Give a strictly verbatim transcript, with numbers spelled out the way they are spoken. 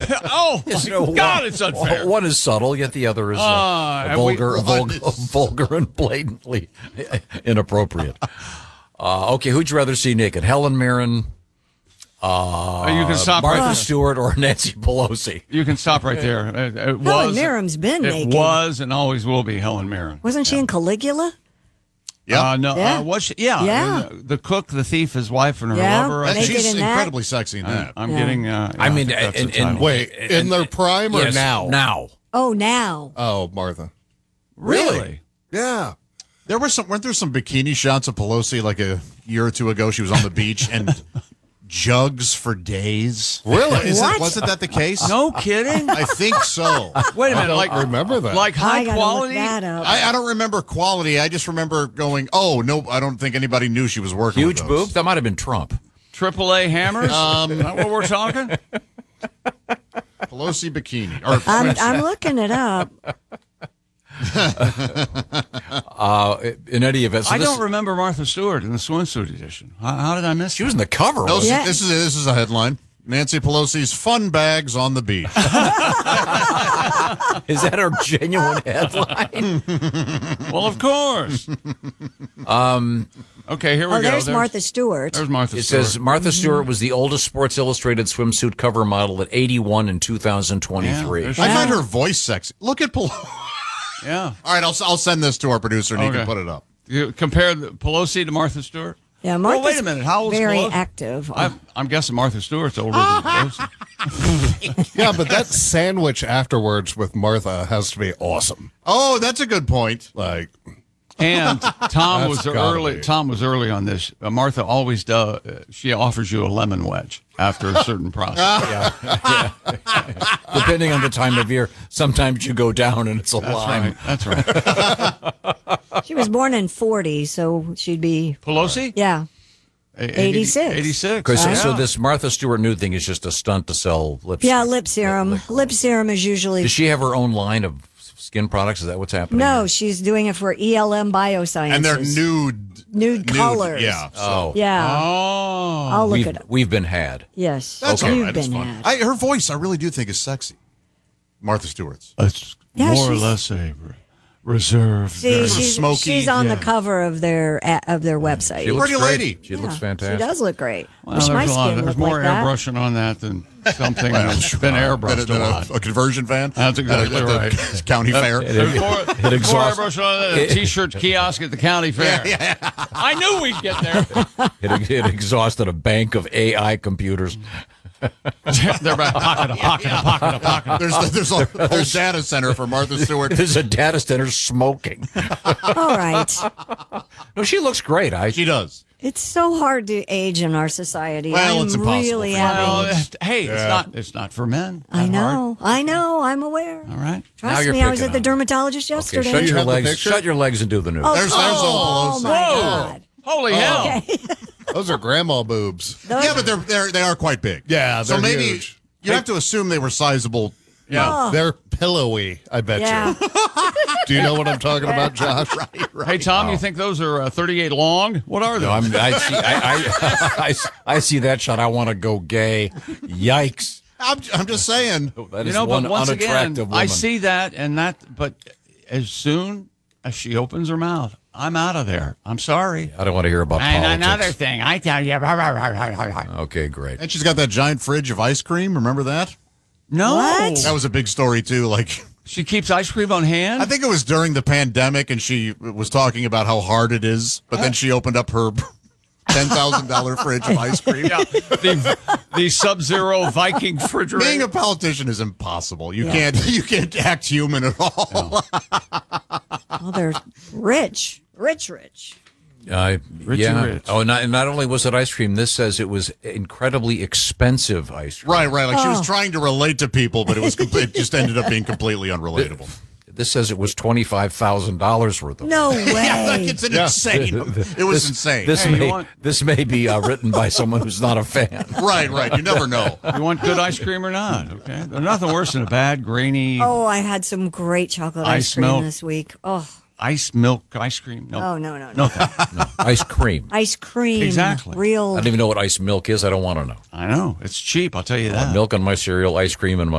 oh, my So God, one, it's unfair. One is subtle, yet the other is uh, Uh, vulgar, we- vulgar, vulgar, and blatantly inappropriate. Uh, okay, who'd you rather see naked? Helen Mirren, uh, you can stop Martha right there. Stewart, or Nancy Pelosi? You can stop right there. It, it Helen was, Mirren's been it naked. was and always will be Helen Mirren. Wasn't she in Caligula? Yeah. Uh, no, Yeah. Uh, was she? Yeah. Yeah. I mean, the cook, the thief, his wife, and her Yeah. lover. I Naked think. She's in that? incredibly sexy in that. I'm Yeah. getting. Uh, yeah, I mean, think that's and- the and- title. Wait, in their prime or Yes, now? Now. Oh, now. Oh, Martha. Really? Yeah. There were some. Weren't there some bikini shots of Pelosi like a year or two ago? She was on the beach and jugs for days. Really? Is What? it, wasn't that the case? No kidding. I think so. Wait a minute. don't Like remember that. Like I high gotta quality. look that up. I, I don't remember quality. I just remember going, "Oh no, I don't think anybody knew she was working." Huge with boob? those. That might have been Trump. Triple A hammers. Um, is that what we're talking? Pelosi bikini. Or I'm, I'm looking it up. Uh, in any event, so I this- don't remember Martha Stewart in the swimsuit edition. How, how did I miss? She was in the cover. no, wasn't Yeah. this is this is a headline. Nancy Pelosi's fun bags on the beach. she? Is that her genuine headline? Well, of course. um. Okay, here we Oh, go. there's Martha Stewart. There's Martha It Stewart. says Martha Stewart was the oldest Sports Illustrated swimsuit cover model at eighty-one in two thousand twenty-three. Yeah, I find her voice sexy. Look at Pelosi. yeah. All right, I'll I'll send this to our producer and he Okay. can put it up. You compare the Pelosi to Martha Stewart? Yeah, Well, Martha's wait a minute. How old is very Pelosi? active. I'm, I'm guessing Martha Stewart's older than Pelosi. Yeah, but that sandwich afterwards with Martha has to be awesome. Oh, that's a good point. Like, And Tom That's was gotta early. be. Tom was early on this. Uh, Martha always does. Uh, she offers you a lemon wedge after a certain process. Depending on the time of year, sometimes you go down and it's a That's lime. right. That's right. She was born in forty, so she'd be, Pelosi. yeah. A- eighty-six. eighty-six. Okay, so, Yeah. so this Martha Stewart nude thing is just a stunt to sell lipstick. Yeah, lip serum. Lip serum is usually. Does she have her own line of skin products? Is that what's happening? No, she's doing it for E L M Biosciences. And they're nude. Nude colors. Yeah. So. Oh, Yeah. Oh. I'll look we've, it up. we've been had. Yes. That's Okay. all You've right. It's been fun. had. I, her voice, I really do think is sexy. Martha Stewart's. It's Yeah, more or she's- less a re- reserved. See, very- she's, smoky, she's on yeah. the cover of their a- of their website. She looks Pretty great. lady. She Yeah, looks fantastic. She does look great. Well, Wish there's my a lot. skin There's looked more like that. airbrushing on that than something that's been airbrushed Been a, been a a, lot. a conversion van. That's exactly At a- at right. the County fair. There's more, It more exhausts- airbrush on that than a T-shirt kiosk at the county fair. I knew we'd get there. It, it exhausted a bank of A I computers. They're back pocket, a pocket, a pocket, a pocket. There's there's a whole data center for Martha Stewart. There's a data center smoking. All right. No, she looks great. I She does. It's so hard to age in our society. Well, I'm it's impossible really for having. Well, hey, it's not. It's not for men. I That know. I know. I'm aware. hard. All right. Now Trust you're me, I was picking at the on me. dermatologist okay, yesterday. shut You your have the legs. picture? Shut your legs and do the news. Oh, There's- there's oh, old my Whoa. God. Holy hell! Okay. those are grandma boobs. Those- Yeah, but they're they're they are quite big. Yeah, so they're maybe huge. you have to assume they were sizable. Yeah. Oh. They're pillowy, I bet Yeah. you. Do you know what I'm talking about, Josh? Hey, Tom, you think those are uh, thirty-eight long? What are they? No, I'm, I, see, I, I, I, I see that shot. I want to go gay. Yikes. I'm I'm just saying. That you is know, one but once unattractive again, woman. I see that and that. But as soon as she opens her mouth, I'm out of there. I'm sorry. I don't want to hear about And politics. another thing, I tell you. Okay, great. And she's got that giant fridge of ice cream. Remember that? No. What? That was a big story too. Like She keeps ice cream on hand? I think it was during the pandemic, and she was talking about how hard it is. But then she opened up her ten thousand dollar fridge of ice cream. Yeah, the, the Sub-Zero Viking refrigerator. Being a politician is impossible. You can't you can't act human at all. Well, they're rich. Rich, rich. Uh, Richie yeah. Rich. Oh, not, not only was it ice cream, this says it was incredibly expensive ice cream. Right, right. Like she Oh. was trying to relate to people, but it was complete, it just ended up being completely unrelatable. This says it was twenty-five thousand dollars worth of No way. Yeah, like it's an insane. It was this, insane. This Hey, you may want- this may be uh, written by someone who's not a fan. Right, right. You never know. You want good ice cream or not? Okay, there's nothing worse than a bad, grainy Oh, I had some great chocolate ice, Ice cream milk. this week. Oh, ice milk ice cream. No, oh no, no, no. no, thank you. Ice cream. Ice cream. Exactly. Real. I don't even know what ice milk is. I don't want to know. I know it's cheap. I'll tell you I want that. milk on my cereal, ice cream in my